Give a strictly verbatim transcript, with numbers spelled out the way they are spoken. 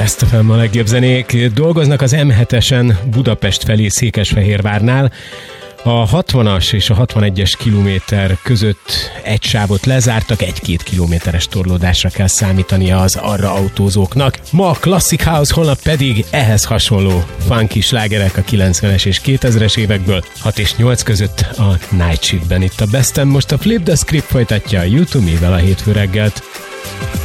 Best of a legjobb zenék. Dolgoznak az em hetesen Budapest felé Székesfehérvárnál. A hatvanas és a hatvanegyes kilométer között egy sávot lezártak, egy-két kilométeres torlódásra kell számítania az arra autózóknak. Ma Classic House, holnap pedig ehhez hasonló funky slágerek a kilencvenes és kétezres évekből. hat és nyolc között a Night Shiftben itt a Bestem. Most a Flip the Script folytatja a YouTube-vel a hétfő reggelt.